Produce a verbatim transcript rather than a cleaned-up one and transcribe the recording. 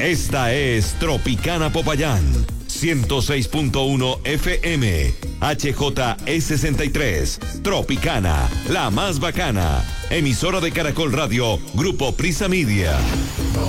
Esta es Tropicana Popayán, ciento seis punto uno F M, H J E sesenta y tres, Tropicana, la más bacana, emisora de Caracol Radio, Grupo Prisa Media.